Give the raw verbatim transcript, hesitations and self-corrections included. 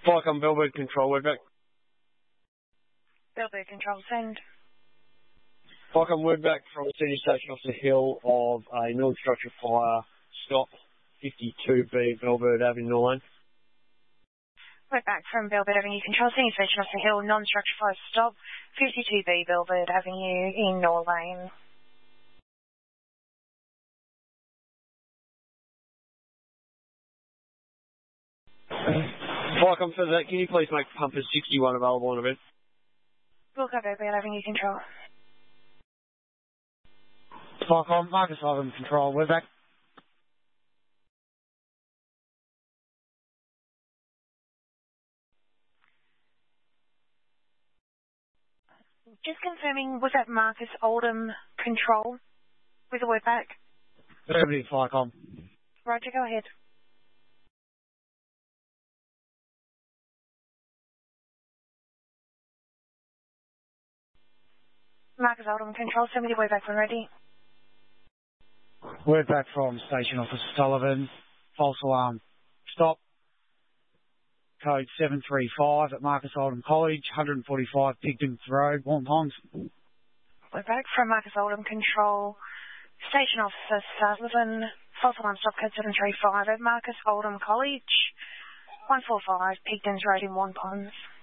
Falcon Bellbird Control, we're back. Bellbird Control, send. Falcon, we're back from Senior Station off the hill of a mill structure fire, stop fifty-two B, Bellbird Avenue nine. We're back from Bellbird Avenue Control, Senior Station off the hill, non-structure fire, stop fifty-two B, Bellbird Avenue in Nor Lane. Falcon, for that, can you please make pumpers sixty-one available on event? We'll go Bellbird Avenue Control. Falcon, Marcus Ivan Control, we're back. Just confirming, was that Marcus Oldham Control with a word back? Affirmative, Falcon. Roger, go ahead. Marcus Oldham Control, send me the word back when ready. Word back from Station Officer Sullivan. False alarm. Stop. Code seven three five at Marcus Oldham College, one forty-five Pigdon Road, Warm Ponds. We're back from Marcus Oldham Control. Station Officer Sullivan. False alarm, stop code seven three five at Marcus Oldham College, one forty-five Pigdon Road in Warm Ponds.